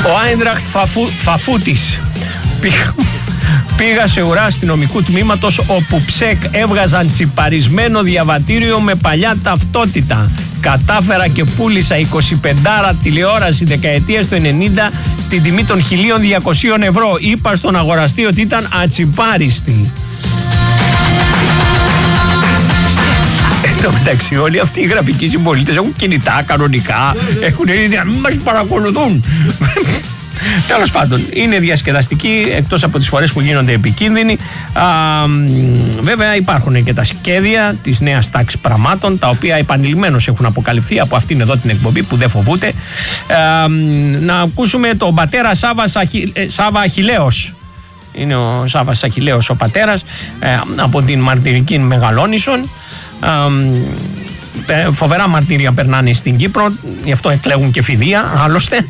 Ο Άιντραχτ Φαφούτης. Πήγα σε ουρά αστυνομικού τμήματος όπου ψεκ έβγαζαν τσιπαρισμένο διαβατήριο με παλιά ταυτότητα. Κατάφερα και πούλησα 25 τηλεόραση δεκαετίας του 90 στην τιμή των 1.200 ευρώ. Είπα στον αγοραστή ότι ήταν ατσιπάριστη. Εν τω μεταξύ, όλοι αυτοί οι γραφικοί συμπολίτες έχουν κινητά κανονικά, έχουν να μην μας παρακολουθούν. Τέλος πάντων, είναι διασκεδαστική εκτός από τις φορές που γίνονται επικίνδυνοι. Βέβαια, υπάρχουν και τα σχέδια της νέας τάξης πραγμάτων, τα οποία επανειλημμένως έχουν αποκαλυφθεί από αυτήν εδώ την εκπομπή που δεν φοβούται. Να ακούσουμε τον πατέρα Σάβα Αχιλλέος. Είναι ο Σάββας Αχιλλέος ο πατέρας, από την Μαρτυρική Μεγαλόνισσον. Φοβερά μαρτύρια περνάνε στην Κύπρο, γι' αυτό εκλέγουν και φιδεία, άλλωστε.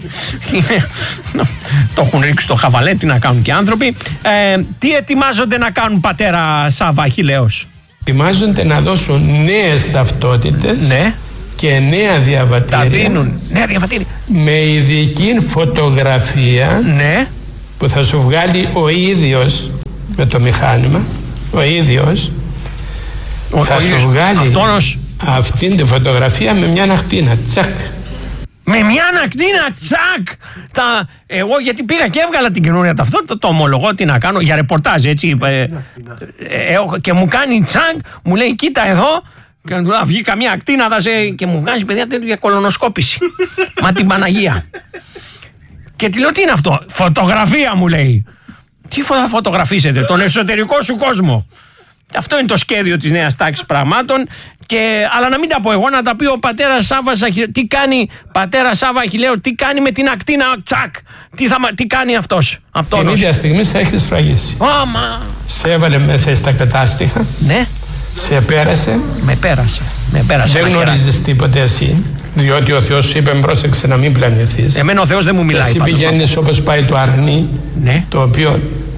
Το έχουν ρίξει στο χαβαλέ, τι να κάνουν και άνθρωποι. Τι ετοιμάζονται να κάνουν, πατέρα Σάββα Αχιλλέος? Ετοιμάζονται να δώσουν νέες ταυτότητες, ναι, και νέα διαβατήρια. Τα δίνουν, νέα διαβατήρια. Με ειδική φωτογραφία, ναι, που θα σου βγάλει ο ίδιος με το μηχάνημα. Ο ίδιος θα σου βγάλει αυτόνος αυτήν τη φωτογραφία με μια ακτίνα. Τσακ. Με μια ακτίνα, τσακ! Εγώ γιατί πήγα και έβγαλα την καινούρια ταυτότητα, το ομολογώ, τι να κάνω, για ρεπορτάζ, έτσι. Και μου κάνει τσακ, μου λέει κοίτα εδώ, και βγει καμία ακτίνα, και μου βγάζει παιδιά τέτοιο για κολονοσκόπηση. Μα την Παναγία. Και τη λέω τι είναι αυτό? Φωτογραφία, μου λέει. Τι θα φωτογραφίσετε? Τον εσωτερικό σου κόσμο. Αυτό είναι το σχέδιο της νέας τάξης πραγμάτων. Αλλά να μην τα πω εγώ, να τα πει ο πατέρας Σάββας Αχιλλέου. Τι κάνει, πατέρα Σάββα Αχιλλέου, τι κάνει με την ακτίνα, τσακ? Τι κάνει αυτός? Την ίδια στιγμή σε έχει σφραγίσει. Σε έβαλε μέσα στα κατάστοιχα. Ναι. Σε πέρασε. Με πέρασε. Δεν γνωρίζεις τίποτε εσύ. Διότι ο Θεός σου είπε πρόσεξε να μην πλανηθείς. Εμένα ο Θεός δεν μου μιλάει. Εσύ πηγαίνεις όπως πάει το αρνί, ναι, το οποίο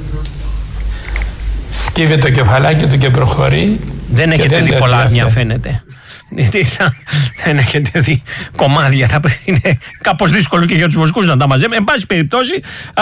σκύβει το κεφαλάκι του και προχωρεί. Δεν έχετε δει πολλά άρνια, φαίνεται. Δεν έχετε δει κομμάτια. Είναι κάπως δύσκολο και για τους βοσκούς να τα μαζεύουμε. Εν πάση περιπτώσει,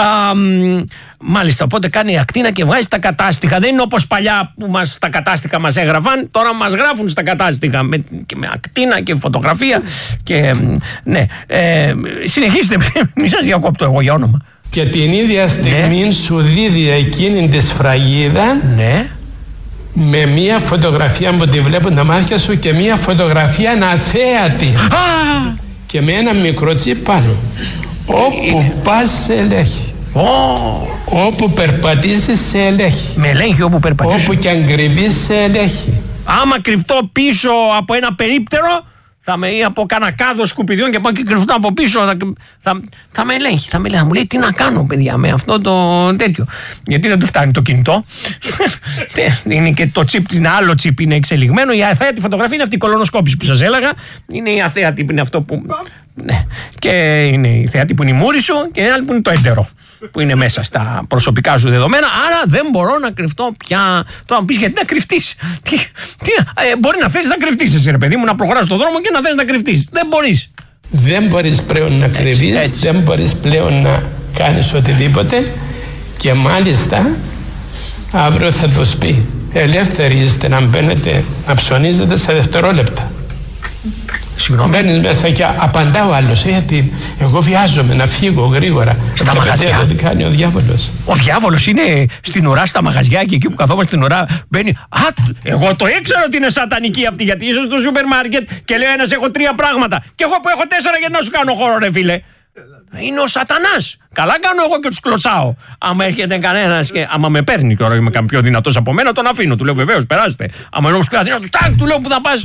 μάλιστα, οπότε κάνει ακτίνα και βγάζει τα κατάστοιχα. Δεν είναι όπως παλιά που τα κατάστοιχα μας έγραφαν. Τώρα μας γράφουν στα κατάστοιχα με ακτίνα και φωτογραφία. Και, ναι, συνεχίστε, μη σας διακόπτω εγώ για όνομα. Και την ίδια στιγμή, ναι, σου δίδει εκείνη τη σφραγίδα, ναι, με μία φωτογραφία που τη βλέπουν τα μάτια σου και μία φωτογραφία αθέατη και με ένα μικρό τσίπ πάνω. Όπου πας σε ελέγχει. Όπου περπατήσεις σε ελέγχει. Με ελέγχει όπου περπατήσεις. Όπου και αν κρυβείς σε ελέγχει. Άμα κρυφτώ πίσω από ένα περίπτερο ή από κανένα κάδο σκουπιδιών και πάω και κρυφτώ από πίσω, θα με ελέγχει. Θα μου λέει τι να κάνω, παιδιά, με αυτό το τέτοιο. Γιατί δεν του φτάνει το κινητό. Είναι και το τσίπ, είναι άλλο τσίπ, είναι εξελιγμένο. Η αθέατη φωτογραφία είναι αυτή η κολονοσκόπηση που σας έλεγα. Είναι η αθέατη που είναι αυτό που. Ναι. Και είναι η θεατή που είναι η μούρη σου και η άλλη που είναι το έντερο που είναι μέσα στα προσωπικά σου δεδομένα. Άρα δεν μπορώ να κρυφτώ πια. Τώρα μου πεις γιατί να κρυφτείς? Μπορεί να θέλεις να κρυφτείς εσύ, ρε παιδί μου, να προχωράς στον δρόμο και να θες να κρυφτείς. Δεν μπορείς. Δεν μπορείς πλέον να κρυβείς, δεν μπορείς πλέον να κάνεις οτιδήποτε. Και μάλιστα αύριο θα τους πει ελεύθεροι είστε να μπαίνετε, να ψωνίζετε σε δευτερόλεπτα. Μπαίνεις μέσα και απαντά ο άλλος, γιατί εγώ βιάζομαι να φύγω γρήγορα. Στα μαγαζιά. Τι κάνει ο διάβολος? Ο διάβολος είναι στην ουρά στα μαγαζιά και εκεί που καθόμαστε στην ουρά μπαίνει. Εγώ το ήξερα ότι είναι σατανική αυτή, γιατί είσαι στο σούπερ μάρκετ και λέει ένας έχω 3 πράγματα. Και εγώ που έχω 4 γιατί να σου κάνω χώρο, ρε φίλε. Είναι ο σατανάς. Καλά κάνω εγώ και τους κλωτσάω. Άμα έρχεται κανένας και άμα με παίρνει τώρα, είμαι πιο δυνατός από μένα, τον αφήνω. Του λέω βεβαίως, περάστε. Άμα είναι όμως πιο αδύνατος, του λέω που θα πας.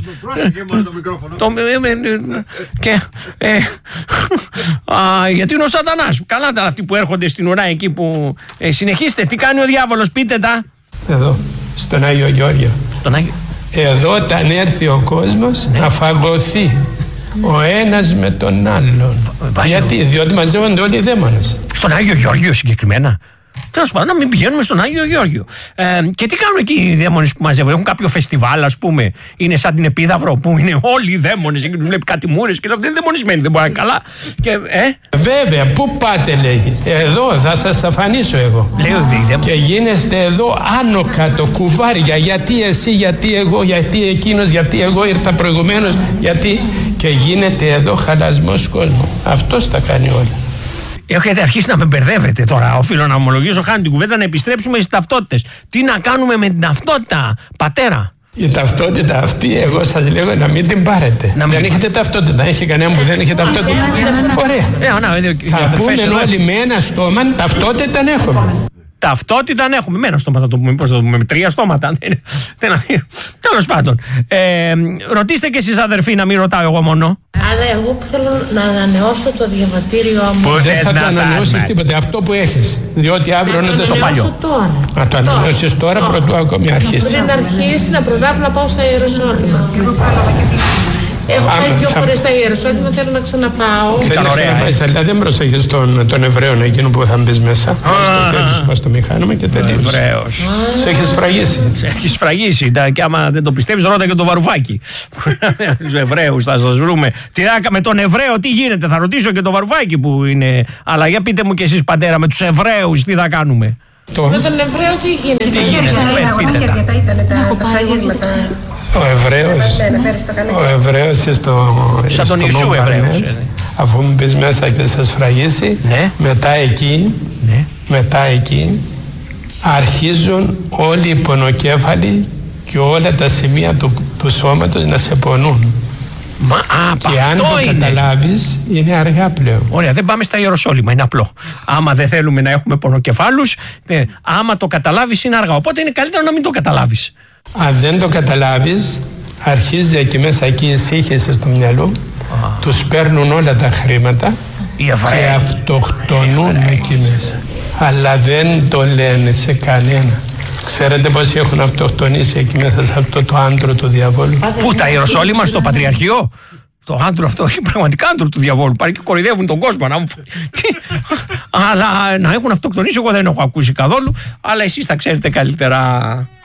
Γιατί είναι ο σατανάς. Καλά τα αυτοί που έρχονται στην ουρά εκεί που. Συνεχίστε, τι κάνει ο διάβολος, πείτε τα. Εδώ, στον Άγιο Γεώργιο. Εδώ όταν έρθει ο κόσμος να φαγωθεί ο ένας με τον άλλον. Γιατί, διότι μαζεύονται όλοι οι δαίμονες. Στον Άγιο Γεώργιο συγκεκριμένα. Τέλος πάντων, να μην πηγαίνουμε στον Άγιο Γεώργιο. Και τι κάνουν εκεί οι δαίμονες που μαζεύουν? Έχουν κάποιο φεστιβάλ, ας πούμε? Είναι σαν την Επίδαυρο που είναι όλοι οι δαίμονες και τους βλέπει κάτι μούρες και λέει: δεν είναι δαιμονισμένοι, δεν μπορεί να είναι καλά. Και, Βέβαια, πού πάτε, λέει. Εδώ θα σας αφανίσω εγώ. Και γίνεστε εδώ άνω κάτω, κουβάρια. Γιατί εσύ, γιατί εγώ, γιατί εκείνος, γιατί εγώ ήρθα προηγουμένως, γιατί. Και γίνεται εδώ χαλασμός κόσμου. Αυτός τα κάνει όλα. Έχετε αρχίσει να με μπερδεύετε τώρα. Οφείλω να ομολογήσω, χάνει την κουβέντα, να επιστρέψουμε στις ταυτότητες. Τι να κάνουμε με την ταυτότητα, πατέρα? Η ταυτότητα αυτή, εγώ σας λέω να μην την πάρετε. Δεν έχετε ταυτότητα. Έχει κανένα που δεν έχει ταυτότητα? Ωραία. Θα πούμε όλοι με ένα στόμα, ταυτότητα έχουμε. Ταυτότητα έχουμε. Με ένα στόμα θα το πούμε. Πώς θα το πούμε? Με 3 στόματα. Τέλος πάντων. Ρωτήστε και εσείς, αδερφοί, να μην ρωτάω εγώ μόνο. Αλλά εγώ που θέλω να ανανεώσω το διαβατήριό μου. Δεν θα το ανανεώσεις τίποτε. Αυτό που έχεις. Διότι αύριο είναι το παλιό. Να το ανανεώσεις τώρα, πρωτού ακόμη αρχίσει. Πριν αρχίσει να προλάβω να πάω στα Ιεροσόλυμα. Έχω πάει 2 φορές στα Ιεροσόλυμα, θέλω να ξαναπάω. Αλλά δεν προσέχεις τον Εβραίων εκείνο που θα μπεις μέσα. Στο τέλος πας στο μηχάνημα και τελείως. Εβραίος. Σε έχεις σφραγίσει. Σε έχεις σφραγίσει. Και άμα δεν το πιστεύεις, ρώτα και το Βαρουφάκι. Τους Εβραίους θα σας βρούμε. Με τον Εβραίο τι γίνεται? Θα ρωτήσω και το Βαρουφάκι που είναι. Αλλά για πείτε μου κι εσείς, πατέρα, με τους Εβραίους τι θα κάνουμε? Με τον Εβραίο τι γίνεται? Τι γίνεται? Τα σφραγίσματα. Ο Εβραίος σαν τον Ιησού Εβραίος, αφού μπεις μέσα και σε σφραγίσει, μετά εκεί αρχίζουν όλοι οι πονοκέφαλοι και όλα τα σημεία του σώματος να σε πονούν. Και αν το καταλάβεις, είναι αργά πλέον. Ωραία, δεν πάμε στα Ιεροσόλυμα, είναι απλό. Άμα δεν θέλουμε να έχουμε πονοκεφάλους, άμα το καταλάβεις είναι αργά. Οπότε είναι καλύτερο να μην το καταλάβεις. Αν δεν το καταλάβεις, αρχίζει εκεί μέσα εκεί η σύγχυση στο μυαλό, τους παίρνουν όλα τα χρήματα και αυτοκτονούν εκεί μέσα. Αλλά δεν το λένε σε κανένα. Ξέρετε πόσοι έχουν αυτοκτονήσει εκεί μέσα σε αυτό το άντρο του διαβόλου? Πού, τα Ιεροσόλυμα στο Πατριαρχείο? Το άντρο αυτό έχει πραγματικά άντρο του διαβόλου. Πάνε και κοροϊδεύουν τον κόσμο. Αλλά να έχουν αυτοκτονήσει, εγώ δεν έχω ακούσει καθόλου. Αλλά εσείς τα ξέρετε καλύτερα.